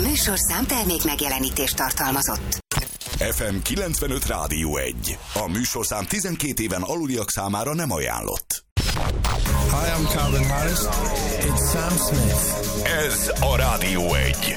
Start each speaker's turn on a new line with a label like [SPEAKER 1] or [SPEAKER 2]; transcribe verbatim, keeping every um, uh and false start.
[SPEAKER 1] műsorszám termék megjelenítést tartalmazott.
[SPEAKER 2] ef em kilencvenöt Rádió egy. A műsorszám tizenkét éven aluliak számára nem ajánlott.
[SPEAKER 3] Hi, I'm Calvin Harris. It's Sam Smith.
[SPEAKER 2] Ez a Rádió egy.